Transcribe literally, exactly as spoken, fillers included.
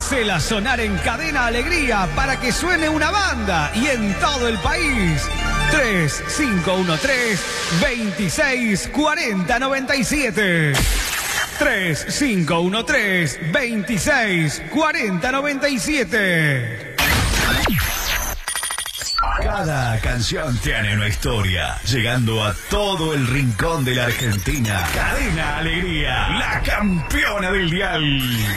Hacela sonar en Cadena Alegría para que suene una banda y en todo el país. tres cinco uno tres, veintiséis cuarenta noventa y siete. tres cinco uno tres, veintiséis cuarenta noventa y siete. Cada canción tiene una historia, llegando a todo el rincón de la Argentina. Cadena Alegría, la campeona del dial.